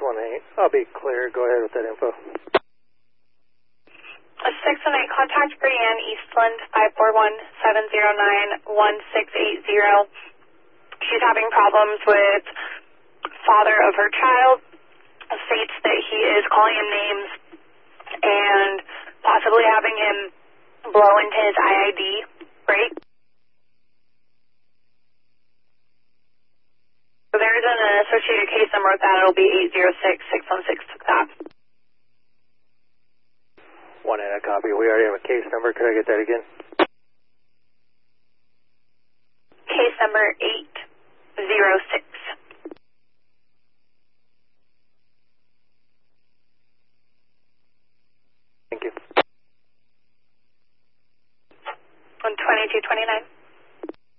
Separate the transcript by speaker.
Speaker 1: 618. I'll be clear. Go ahead with that info.
Speaker 2: 618, contact Brianne Eastland, 541-709-1680. She's having problems with father of her child. States that he is calling him names and possibly having him blow into his IID break. So there is an associated case number with that. It'll be 806-616. Took that.
Speaker 1: 1 and a copy. We already have a case number. Could I get that again?
Speaker 2: Case number